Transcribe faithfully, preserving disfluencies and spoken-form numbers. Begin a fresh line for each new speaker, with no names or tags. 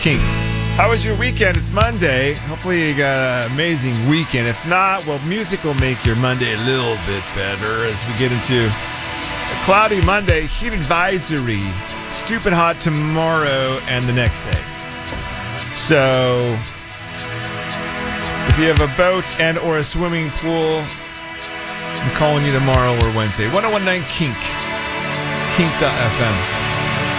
Kink. How was your weekend? It's Monday. Hopefully you got an amazing weekend. If not, well, music will make your Monday a little bit better as we get into a cloudy Monday, heat advisory, stupid hot tomorrow and the next day. So if you have a boat and or a swimming pool, I'm calling you tomorrow or Wednesday. ten nineteen Kink. Kink dot F M.